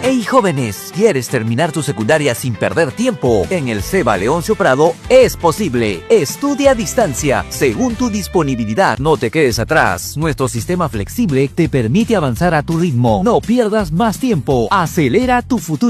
Hey jóvenes, ¿quieres terminar tu secundaria sin perder tiempo? En el CEBA Leoncio Prado es posible. Estudia a distancia, según tu disponibilidad. No te quedes atrás. Nuestro sistema flexible te permite avanzar a tu ritmo. No pierdas más tiempo. Acelera tu futuro.